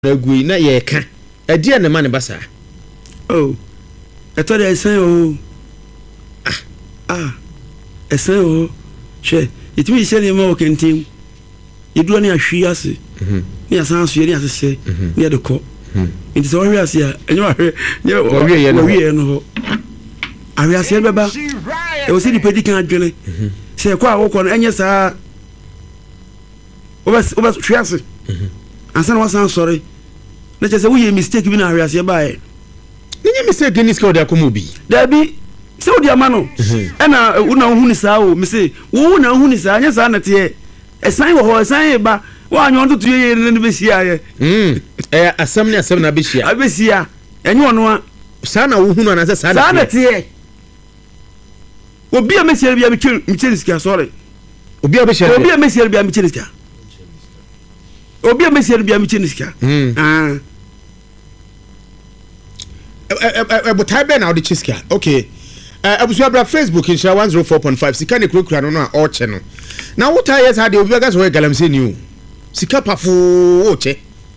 agui na ye ka ade ne ma ne basa oh eto de esen o esen o she itimi se ne ma o kentim yedu ani ahwi ase ni asan so ye ni asese ni de ko nti so hwe ase a enyo ahwe ni o wie no ho ahwe ase beba e o se di pedi kan adwene se ko a wo ko no enye saa o bas hwe ase ansan wasan sorry na chese wo ye mistake bi na ahwe ase ba e ninye mistake ni ska de akomobi da bi se wo di amano na una hu ni saa o mi se wo na hu ni saa nya saa na te esan wo ho esan ba wa anyo ntutu ye ne be sia ye asam ni asam na be sia abesia enye ono a saa na wo hu no na se saa na te obi a mesia bia mi ska sorry obi a mesia bia mi ska obi a mesia bia mi ska but I now the chiska okay abusu abra Facebook in 104.5 sika ne kurokura no na o che no na what years had obi gas we galamse new sika pafo o che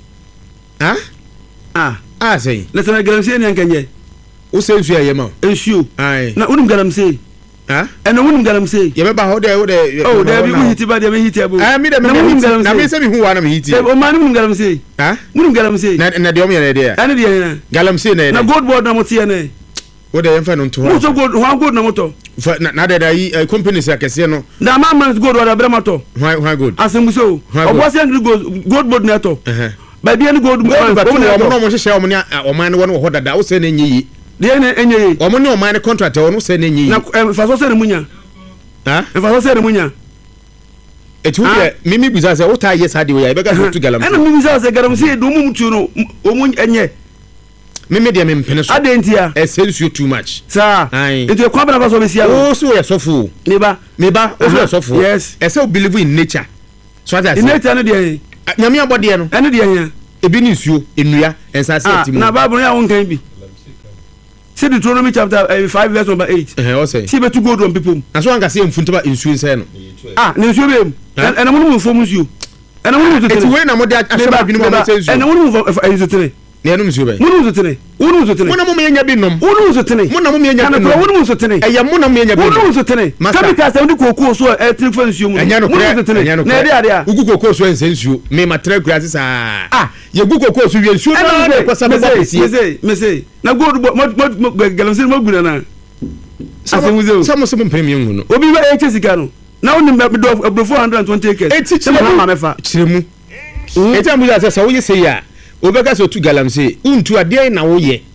say let's na galamse ni ankanye o se nsu aye ma ensu na unum galamse and unum galamse ye be ba ho de oh there be hiti ba there me hiti abo me de na me se me hu wa na me hiti o man unum galamse unum galamse na de o me de ya ana de ya galamse na gold board na motie na wo de yemfa no nto wo gold ho gold na moto na de yi companies akese no na man gold wa da bra moto why good asembuso obosi angry gold board na to ba bia ni gold board o no mo hye o mo ni o man ne wo no ho dada wo se na enyi de na enyi o mo ni o man contract wo no se na enyi na fa so se ne munya fa so se ne munya etu de mimi buza se wo ta yes hade wo ya be ga to galamse ana mimi buza se galamse do mu mutu no o mu enye meme de me mpene so adentia essential too much sa into kwa bana so be sia o so yesofo me ba o so yesofo yes e say believe in nature so that in nature no de nyame abode no ene de ya ebi ni nsuo enua ensase atimu na bible ya won kan bi see Deuteronomy chapter 5 verse number 8 o say see be to go on people na so anka say mfuntoba nsuo nse no ne nsuo be ene mo no mfom nsuo ene mo no nsuo eti we na mo de asema bi no mo say nsuo ene mo no nsuo tere ne enu nsuo be mo no nsuo tere wo no nsuo tere mo na mo nya bi nom wo no nsuo tere mo na mo nya bi nom wo no nsuo tere eya mo na mo nya bi wo no nsuo tere chemical say ndi kokoo so tere nsuo mu mo no nsuo tere na ade ade a ugu kokoo so ense nsuo me matra grasi sa ye gu kokoo so wie nsuo na ko sa me say na gold mo galamse mo guna na asemuzo samo mpem hu no obi ba sika no na woni me do 420 acres se ma mefa chiremu eti amuza se so wo yese ya obeka so tu galamse untu ade na wo ye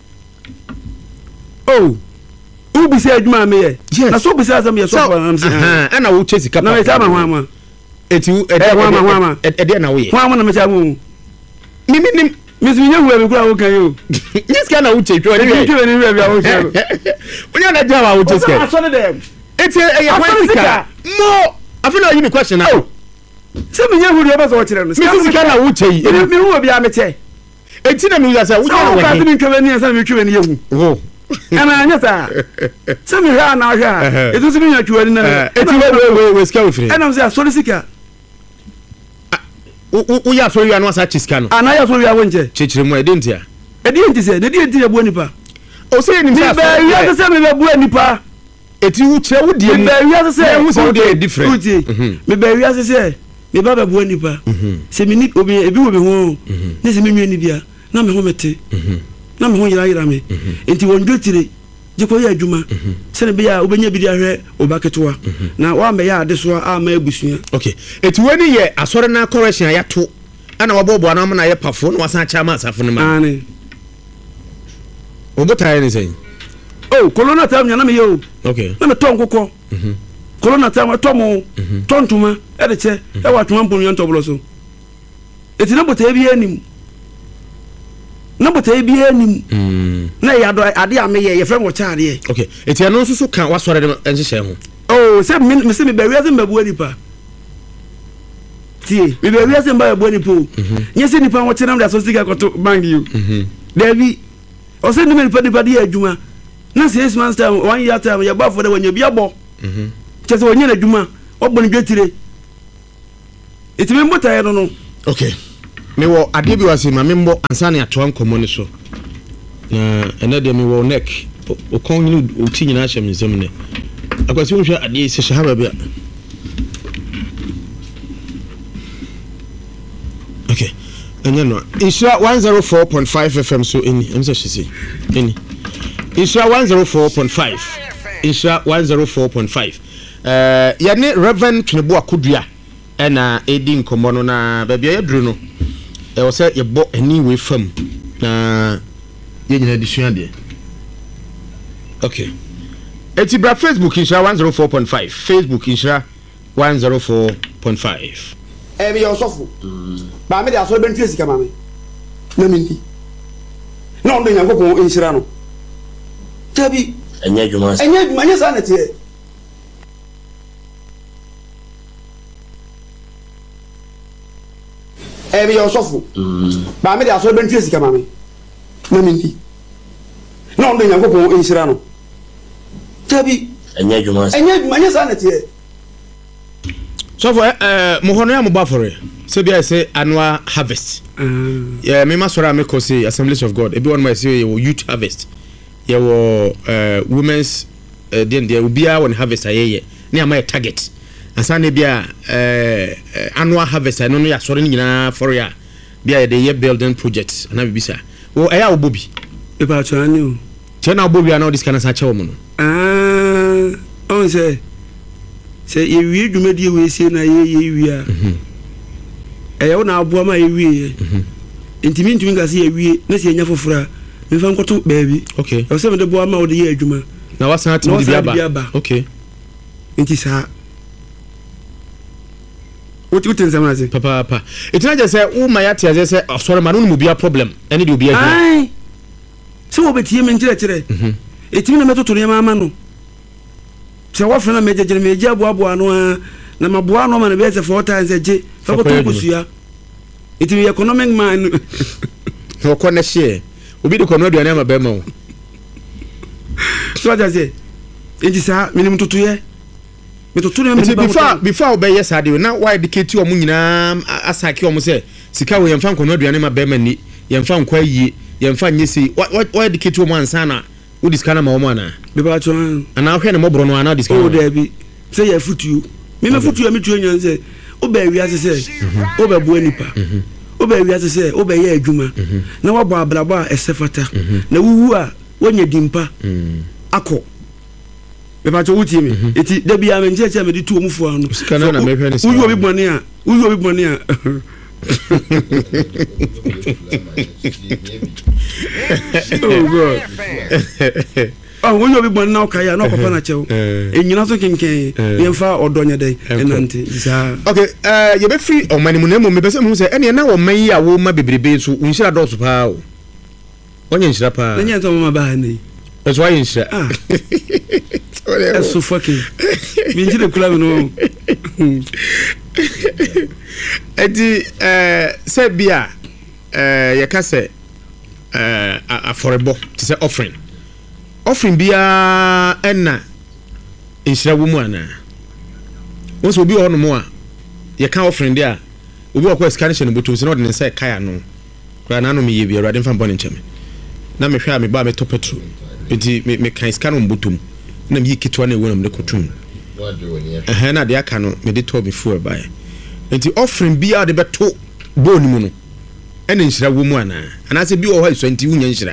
ubi se adwuma me ye na so bi se asam ye so for am se ana wo chesi kapa na me sama hwama eti hwama ede na wo ye hwama na me cha mu mimi Miss Minya we kura wo kan yo yes kana wo checho ni we ni we bia wo checho unya na jama wo checho so ne dem eti e kwasika mo afina yi ni question now se Minya hu de obaso wo kire no Miss kana wo chei mi hu bia me che eti na mi yasa wo na wo ka mi twebe ni asa mi twebe ni yehu ana anya sa se mi ha na ha eti se mi nya twani na eti we ska wo free ana mo se so sika u ya so ya no asa chiska no ana ya so ya wonche chechiremu edentia se edentia bu anipa o se ni sa be ya se me be bu anipa eti u che wo die me be ya se hu se wo die different me be ya se me ba bu anipa se mi ni obi ebi wo be ho ne se me nwi ni bia na me ho mete na me ho yira me enti wonjo tire je ko ya adwuma se ne be ya obenya bi dia hwe obaketoa na wa me ya ade so a ma abusua okay eti woni ye asore na correction ya to ana wabobo na na ye pafo na wasan chama asafo ne ma ani obotaye ne sen corona time nya na me yo okay na me ton kokko corona time tomo tontuma e de che e wa tuma mponu yan tobolo so eti na botaye bi anim na ya do ade ame ye frem wo cha ade okay eti ano nso so kan wasore de enhye ho se me se me be wiase mbabu anipa tie me be wiase mbabu anipa nye se nipa wo chenam da so sika koto bank you David o se ni nipa de adwuma na 6 months time 1 year time ya ba for de wanya bia bo chese wanya na adwuma obon dwetire eti me mbota ye no okay me wo ade bi wase ma membo ansa ne atoa nkomo ne so na ene de me wo neck o kon ni o ti nyina hye me nsem ne akwasi wo hwe ade se shahaba bia okay enya no Isra 104.5 FM so eni em se hye eni Isra 104.5 Isra 104.5 yene Reverend Twinebo Akodua ena edi nkomo no na ba bia yadru no e wo se yebo ani we fam na ye nyina disua de okay eti bra Facebook Isra 104.5 Facebook Isra 104.5 be yosofo ba me de aso ben twesi kama me na minti na ndo nyankopon Isra no tabi enya djuma enya sa na tie be yosofo ba me de aso ben twesi kama me na minti na ndo nyankopon Isra no tabi enya djuma enya sa na tie so for mohono ya mobafore se bia say annual harvest yeah me masora me ko say Assemblies of God ebi one my say youth harvest yeah women's there will be one harvest ayeye ne am target asane bia annual harvest no ya sore nyina for ya bia the year building project na bibisa wo eya obobi e ba chani o chena obobi na this kana sa che wo no on say ye wi dwumadi we sie na ye wi a eya na aboa ma ye wi ntimi ntimi ngase ye wi na se nya fofora me fa nkoto baabi okay e se me de boa ma wo de ye adwuma na wasan atimi de bia okay nti sa what nsama ze papa itina je se wo ma ya tia ze se sorry ma no mu bia problem ene de obi adwuma ai se wo betie me nkire etimi na metoto ne ma no se wa fena meje aboa na maboa no ma na be se 4 times eje fa ko to kusua itimi economic man no kone share obi de kono aduane ma be ma wo so that say eji sa minim tutuye metoto ne before obey yes ade na why educate o mu nyina asake o mu se sika wo yemfa kono aduane ma be ma ni yemfa nkwa yie yemfa nyesi why educate o mu ansa na wo diskana ma wo mu ana be ba cho ana hwe ne mobro no ana diskana o da bi say ya futu me futu ya metu enyan say o ba wi ase say o ba bu anipa o ba wi ase say o ba ye adwuma na wo ba ablaba esefata na wuwu a wonya dimpa akọ be ba cho wuti mi eti da bia me nche me di tu omufu anu diskana na me hwe ne say uyu obi bone a oh god when you be born now kaya no papa na chew enyina so kenken yemfa odonye dey enante okay you be free o mani munemu me bese mu se ene na wo man yi a wo ma bebrebe so unshira dot pa o onye nshira pa na nyanta mama ba ni eso ayi nshira eso fucking mi njide kula no edi se bia ye ka se aforebo ti se offering bia enna inshira wo mu ana wo so obi ho no mu a ye ka offering dia obi okwa scanning no botu se no de say kaya no kra na no me ye bi awade mfa bone ncheme na me hwa me ba me to petrol enti me kan scan no botum na me yikitwa na ewo na me kotum na de aka no me de to before buy enti offering bia de beto boni mu no ene nshira wo mu ana se bi wo ha so enti wunya nshira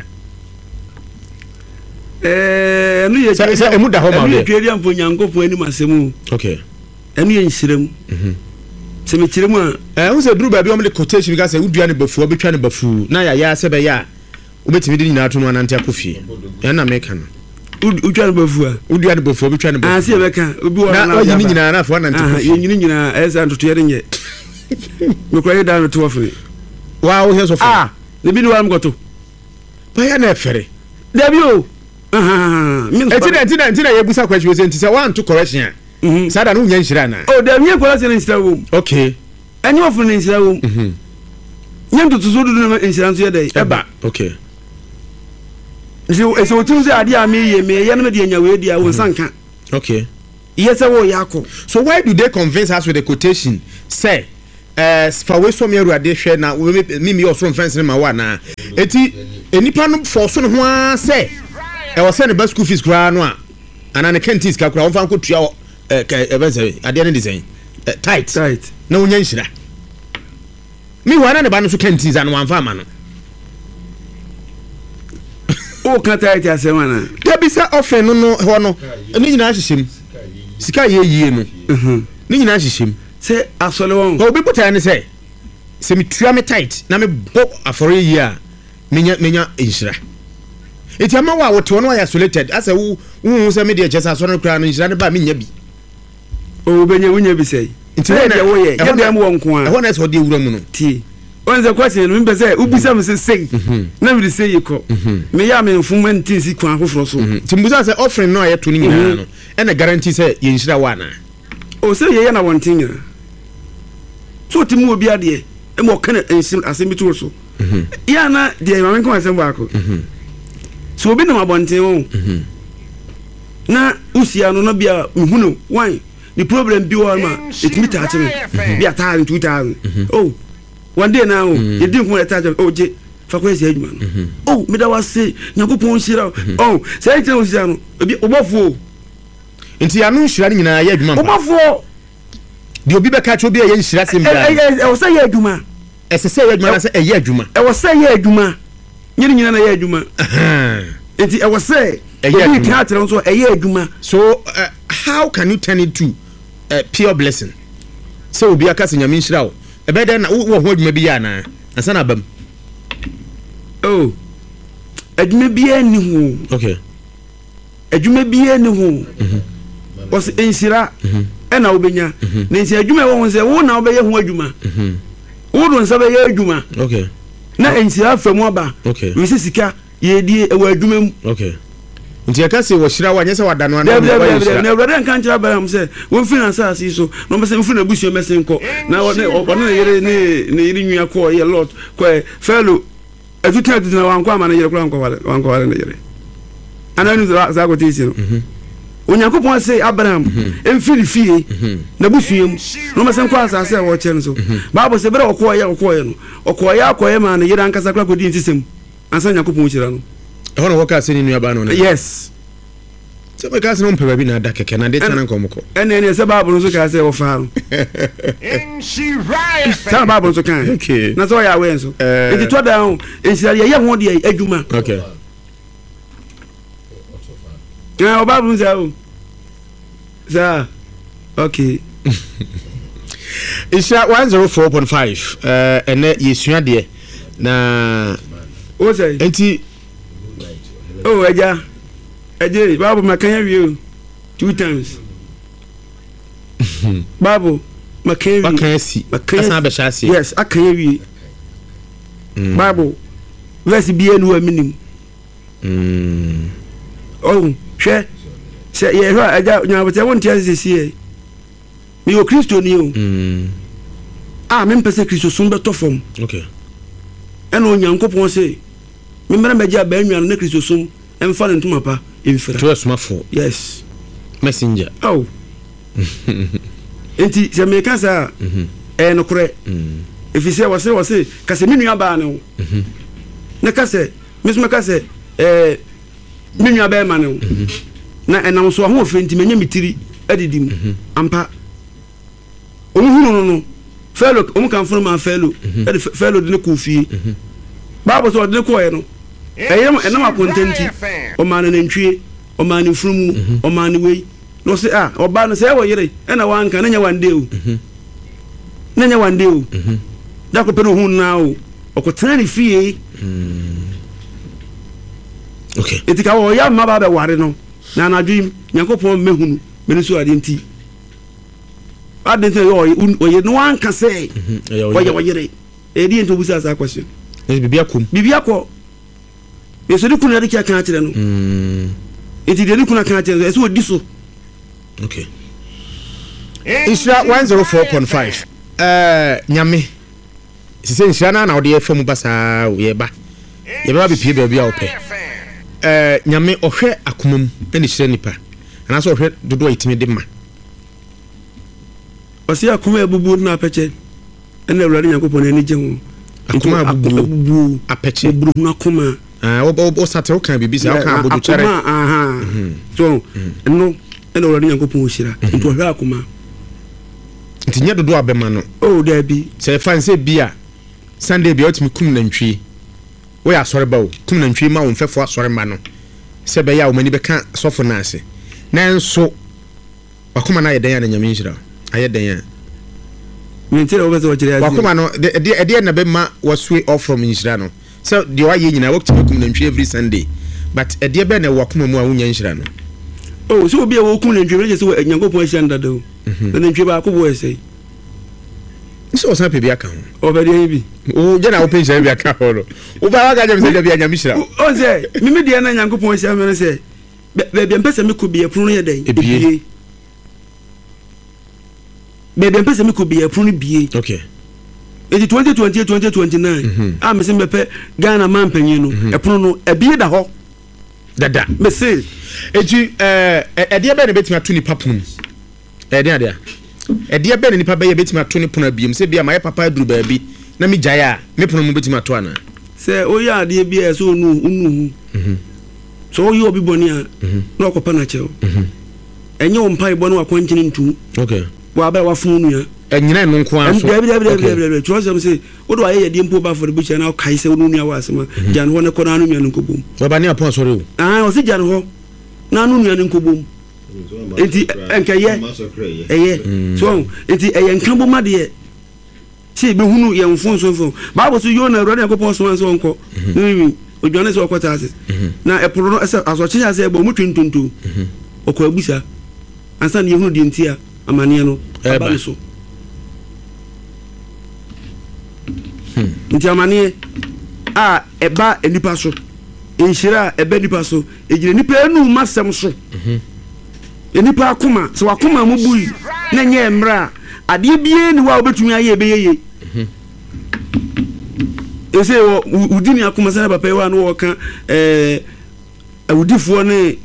enu ye se emu da ho ma be twedi amfo nyankopon ani masemu okay enu ye nshirem se me kiremu a wo se duru ba bi o me quotation bi ka se udua ne bafu obetwa ne bafu na ya se be ya obetimi di nyina to no anante akofie na meka no udua ne bafu a udua ne bafu obetwa ne bafu se beka obi wo na yini nyina na afo anante akofie ye nyini nyina esa ntoto ye nye me kwa ye da no to ofre wa wo he so fa ne bi ni wa mgoto ba ya na efere dabi o Tina ye busa kwachi we nti se want to correction sada no nya nshira na oh da me correction nshira wo okay any of no nshira wo nyam to so dudu no nshira nso ye dai eba okay so tu se ade a me ye no me de nya we dia wo sanka okay yes wo yakọ so why do they convince us with the quotation say fa we so me awurade hwe na me osoro fence ma wa na eti enipa no force no ho a se e wo se ne ba school fees kura no a ana ne kentis ka kura won fa nko tua ebense ade ne design tight na wonya nhira mi wana ne ba no so kentis anu wan fa ma no o ka tight asema na da bi sa ofen no ho no ni nyina hyehyem sika ye no ni nyina hyehyem se asole won obi puta ne se mi tua me tight na me bo afore yi a menya nhira eti ama wa wote no ya isolated asa wu se me de chesa so no kra no nhira ne ba menya bi o benya wunya bi sei nti na wo ye ya dem won ko a ho na so de wura mu no ti on ze question no mbese ubisa me sei na me sei yiko me ya me mfuma ntinsi kwa afoforo so ti mbuza se offering no ayeto ni nyina no e na guarantee se ye nhira wa na o se ye na won tinya so ti mu obi ade e mo kana ensim asem bitu so ya na de ma men ko asem ba ko so obi na mabonten o na usia no bia mhunu wan the problem bi wa ma it meet at me bia 2000 oh one day now you didn't want to touch oh je fa ko esi adwuma no oh me da wase nyakopon hira oh say tell usia no obi obofo nti ya no nhira nyina ya adwuma obofo de obi be ka cho bi ye nhira sem bia e wo say ya adwuma ese say ya adwuma na say e ya adwuma e wo say ya adwuma nyina na ya adwuma enti e wo say obi theatre so e ya adwuma so how can you turn it to a pure blessing so obi aka se nyame nhira wo e be den na wo ho adwuma bi ya na ansa na bam oh adwuma bi ani ho okay adwuma bi ani ho was enhira e na obenya na nsi adwuma wo se wo na obeye ho adwuma wo do nsa be ya adwuma okay na enhira famu aba okay we se sika ye die e wa adwuma mu okay nti ya kase wo hira wa nyese wadano na brother kan kira baram se wo finance asị so no mese mfuna busu mese nko na na yere ne yiri nwia ko ye lot ko fellow etutu na wanko ama na yere kula wanko wale na yere ana nu za ko tisi no onyankopon se Abraham emfiri fie na busuem no mese nko asase wo che no so bible se bere okoye no okoye ma na yere ankasa kula ko di ntisem ansa nyankopon chira no hono woka se ni nua ba no yes so me ka se no mpe ba bi na da keke na de tana nkomko ene se bible no so ka se wo fa no ta bible so kan okay na so ya we so enti to down ensira ye ho de adwuma okay ya bible so za okay Isha 104.5 ene yesua de na o say enti oh eja bible makanya wi 2 times bible makanya makanya asa be shasi yes akanya wi bible verse bi enu aminim oh hwe se ye hwa eja nyabote won tia sisi mi o Kristo ni o me mpese Kristo sun beto fom okay eno nyankopon se me mera meja ba nwa no Kristo sun emfa ntuma pa emfira to asmafo yes messenger oh enti se me ka sa no kure efise wose kase me nwa ba no na kase mesuma kase me nwa ba ma no na enam so ho ofenti menya mitiri adidim ampa omuhunu no fellow kan funu ma fellow fellow de ne kofie bible so de ko ye no enam akontenti o ma na ntwie o ma na furumu o ma na wei no se oba no se wo yire na wanka na nya wande o da ko peno hun na o ko tani fie okay etika wo ya ma ba be ware no na na dwim nyankopon mehunu meniso adenti adenti o ye no wanka se wo yire edi ento busa sa question bibia ko yeso di kuna de kia kan kire no enti de kuna kan kire so odi so okay Isra 104.5 nyame sise nshana na ode efam basa ye ba be pie be bia ope nyame ohwe akomam eni hire nipa ana so ohwe dodo itimi de ma osi akoma ebubu na peche ɛna awurade nyankopɔn ani gye ho akoma abubu apɛkye buru na koma o sate o kan bibi sa o kan abodu kyere so no ɛna awurade nyankopɔn ohyira nti ɔhwɛ akoma nti nya dodo abema no o da bi sɛ fan sɛ bia Sunday bia otimi kum na ntwi wo ya asɔre ba o kum na ntwi ma wo mfɛfo asɔre ma no sɛ bɛ ya wo mani bɛka sɔfo na ase na nso wakoma na yɛ dan ya na nyame nhyira ayɛ dan ya mentira wo bɛ sɛ wɔkyerɛ wakoma no de na bɛ ma wasue off from nhyira no sɛ de wa yɛ nyina wɔtimi kum na ntwi every Sunday but ɛdeɛ bɛ na wakoma mu a wonya nhyira no oh so obi a wo kum na ntwi rege sɛ nyankopɔn ahyia ndada o na ntwi ba akɔbɔ ɛsɛ so osan pe bi aka ho obedi bi o je na open share bi aka ho no o ba wa ga jam se da bi anya mi hira o se mimi de na nyankopɔn hia me no se be bi mpese me ko bi epunu yɛ den ebie be bi mpese me ko bi epunu bie okay eti 2020 a me se me pe Ghana man panyin no epunu no ebie da ho dada me se eti ɛdeɛ bɛ na betimi atu ni papum ɛdeɛ ɛdeɛ bɛ na nipa bɛyɛ betimi ato ne pono abiem sɛ bia ma yɛ papa aduru baabi na me gyae a me pono mu betimi ato ana sɛ oyɛ adeɛ bia sɛ onu so oyɛ obi bɔne a na ɔkɔpa na kyɛw ɛnyɛ wo mpa ibɔ no wakɔnkyene ntu okay wa ba wafunu nua ɛnyina no nko aso dabi trɔsɛm sɛ wode wayɛ yɛdeɛ mpo ba fɔre bɛkyɛ na ɔkae sɛ wonu nua wɔ asɛm a gya ne hɔ ne kɔ na no nua no nkɔbom waba ne apɔn sɔre o ɔsɛ gya ne hɔ na no nua no nkɔbom enti enkɛyɛ ɛyɛ so enti ɛyɛ nka boma deɛ sɛ bɛhunu yɛ mfonso baabo so yona awurade yakɔpɔn so anso nkɔ nwi odwane sɛ ɔkɔta ase na ɛporo no ɛsɛ asɔkye ase ɛbɔ mu twintonto ɔkɔ abusa ansa ne yɛhunu deɛ nti a amaneɛ no aba ne so nti amaneɛ a ɛba nipa so nhyira a ɛbɛ nipa so ɛgyina nipa anu masɛm so nipa akoma sɛ wakoma mu bui na nyɛ mmra adeɛ bie ni wa obetumi ayɛ bɛyɛ ese udini akoma sɛ papa wa no wɔka awudifoɔ ne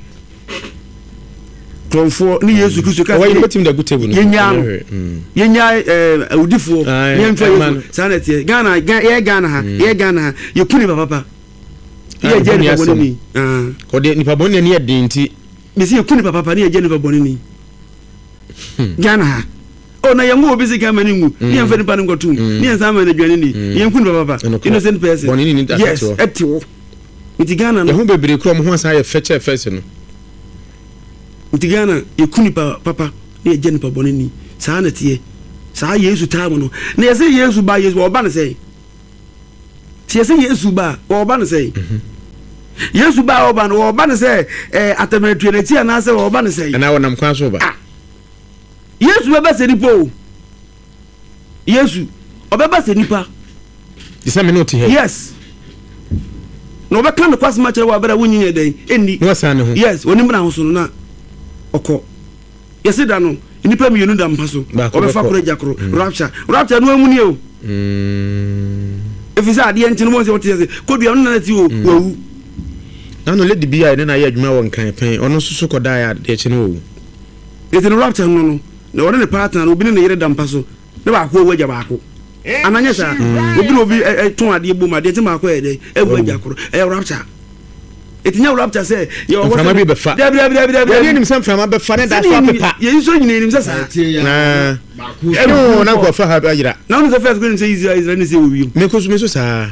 tɔnfoɔ ne Yesu Kristo ka wɔyɛ betim da gutable no yenya awudifoɔ yɛmfa Yesu sanete Ghana ha yɛkuni papa yɛ gye ni papa ni ɔde nipa bɔne ne yɛ denti mesi yɛkuni papa ne yɛ gye ni papa ni Ghana ha oh na yango obi sika mani ngu ni yɛmfa nipa no nkɔtum ni yɛnsa ma na dwane ni yɛnkuni papa innocent person bɔne ni yes ɛtiwo nti Ghana no ɛho bebree kura mo ho asa yɛ fɛkyɛ fɛse no nti Ghana yɛkuni papa ne yɛgye nipa bɔne ni saa na tie saa Yesu taamo no na yɛsɛ Yesu ba Yesu ɔba ne sɛ yɛsɛ Yesu ba ɔba ne sɛ Yesu ba ɔba no ɔba ne sɛ atamatuo na ti ana sɛ ɔba ne sɛ ana wonam kwan so ba Yesu bɛba sɛ nipa o Yesu ɔbɛba sɛ nipa disa me no te he yes no ɔbɛka no kwasema kyerɛ wɔ abɛda wonyinyɛ dɛn ɛnni no wasa ne ho yes onim na ho so no na ɔkɔ yɛsɛ da no nipa mmienu da mpa so ɔbɛfa koro agya koro rapture no amu ni o ɛfiri sɛ adeɛ nkyene mɔ sɛ wɔte sɛ kɔdua no nanati o wawu na no lady bia ne na yɛ adwuma wɔ nkan pɛn ɔno nso so kɔda yɛ adeɛ kyene wɔ ɛti no rapture no na ɔne ne partner obi ne ne yere da mpa so ne baako awu agya baako ananyɛ saa obi na obi ɛtɔn adeɛ bom adeɛ nti baako yɛ dɛ awu agya koro ɛyɛ rapture etinya rapture sɛ yɛ wɔ mframa bi bɛfa dabi yɛ nim sɛ mframa bɛfa ne da so apepa yɛ so nyina nim sɛ saa ɛno na nkɔfa ha ayira na ɔno sɛ first ko nim sɛ Israel ne sɛ wɔwiem meso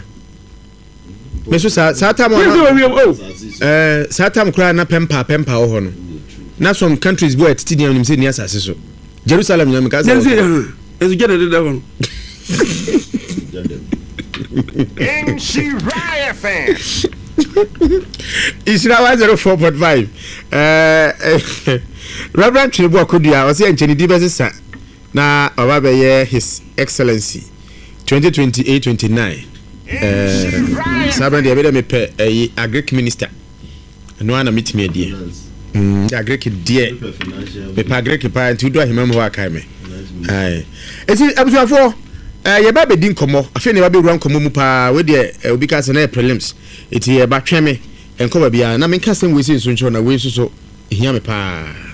saa saa tam saa tam koraa na pempa wɔ hɔ no na some countries bo atiti nia nim sɛ ni asase so Jerusalem nyame ka sɛ ɛso gya de da hɔ no Inshira FM Isra 104.5 Reverend Chinebu Akodua ɔsɛ encheni di bɛsesa na ɔba bɛyɛ His Excellency 2028-29 Sabran de abɛda mepɛ ɛyi Agric Minister no ana mitimi adie Agric die mepɛ Agric pa nti do ahemam hɔ akai me ai esi abusuafo yɛba bɛdi nkɔmmɔ afei ne yɛba bɛwura nkɔmmɔ mu paa we de obi ka sɛ na prelims eti yɛba twɛme nkɔba bia na menka sɛm we sɛ nso nkyɛw na we nso so ehia me paa